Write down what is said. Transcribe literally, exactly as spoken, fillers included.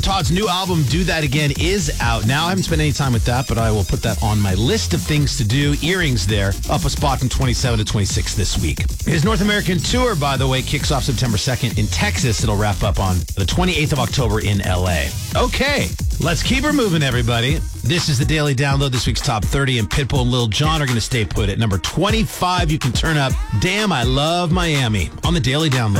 Todd's new album, Do That Again, is out now. I haven't spent any time with that, but I will put that on my list of things to do. Earrings there, up a spot from twenty-seven to twenty-six this week. His North American tour, by the way, kicks off September second in Texas. It'll wrap up on the twenty-eighth of October in L A. Okay, let's keep her moving, everybody. This is the Daily Download. This week's Top thirty, and Pitbull and Lil Jon are going to stay put at number twenty-five. You can turn up Damn, I Love Miami on the Daily Download.